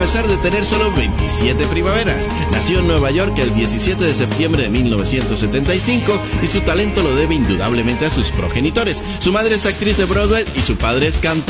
A pesar de tener solo 27 primaveras, nació en Nueva York el 17 de septiembre de 1975 y su talento lo debe indudablemente a sus progenitores. Su madre es actriz de Broadway y su padre es cantante.